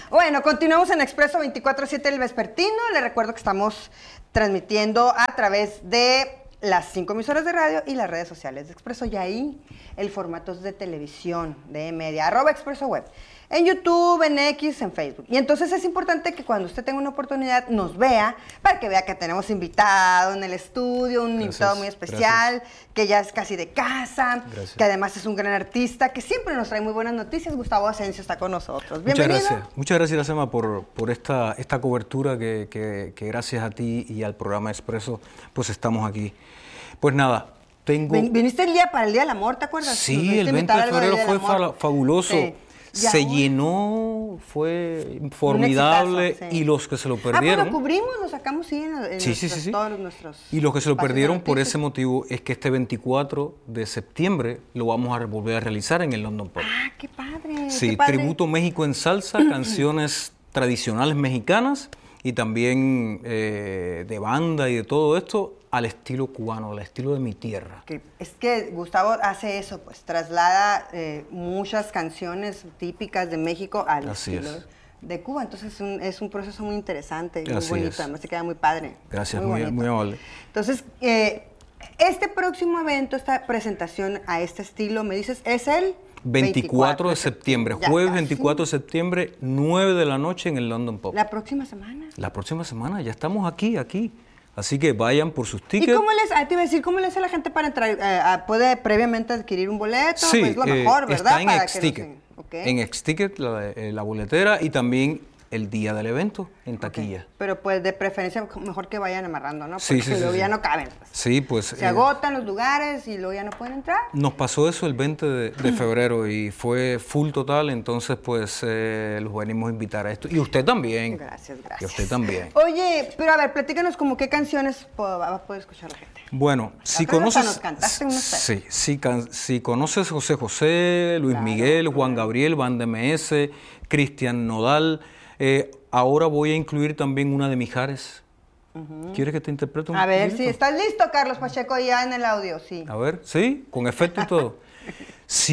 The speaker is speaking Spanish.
Bueno, continuamos en Expreso 24/7 el vespertino. Les recuerdo que estamos transmitiendo a través de las 5 emisoras de radio y las redes sociales de Expreso. Y ahí el formato es de televisión, de media, @ExpresoWeb. En YouTube, en X, en Facebook. Y entonces es importante que cuando usted tenga una oportunidad nos vea, para que vea que tenemos invitado en el estudio, un invitado muy especial, que ya es casi de casa, que además es un gran artista, que siempre nos trae muy buenas noticias. Gustavo Asensio está con nosotros. Bienvenido. Muchas gracias, Iracema, por esta cobertura que gracias a ti y al programa Expreso, pues estamos aquí. Pues nada, Viniste el día para el Día del Amor, ¿te acuerdas? Sí, el 20 de febrero fue fabuloso. Sí. Se llenó, fue formidable, y los que se lo perdieron... lo cubrimos, lo sacamos en todos nuestros... Y los que se lo perdieron por ese motivo es que este 24 de septiembre lo vamos a volver a realizar en el London Pub. ¡Ah, qué padre! Sí, qué padre. Tributo México en salsa, canciones tradicionales mexicanas y también de banda y de todo esto al estilo cubano, al estilo de mi tierra. Es que Gustavo hace eso, pues traslada muchas canciones típicas de México al estilo de Cuba. Entonces es un proceso muy interesante, muy bonito, además se queda muy padre. Gracias, muy amable. Entonces, este próximo evento, esta presentación a este estilo, me dices, es el 24 de septiembre, jueves 24 de septiembre, 9 de la noche en el London Pub. ¿La próxima semana? La próxima semana, ya estamos aquí. Así que vayan por sus tickets. ¿Y cómo te iba a decir, cómo le hace la gente para entrar? ¿Puede previamente adquirir un boleto? Sí, es lo mejor, ¿verdad? Está en Xticket. En Xticket, la boletera, y también el día del evento en taquilla. Pero pues de preferencia mejor que vayan amarrando, ¿no? Porque luego ya no caben. Pues. Sí, pues... Se agotan los lugares y luego ya no pueden entrar. Nos pasó eso el 20 de febrero y fue full total, entonces pues los venimos a invitar a esto. Y usted también. Gracias. Y usted también. Oye, pero a ver, platícanos como qué canciones va a poder escuchar la gente. Bueno, si conoces... Nos cantaste unos si conoces José José, Luis Miguel, Juan Gabriel, Banda MS, Cristian Nodal... ahora voy a incluir también una de Mijares. ¿Quieres que te interprete un poquito? A ver, si estás listo, Carlos Pacheco, ya en el audio, sí. A ver, ¿sí? Con efecto y todo.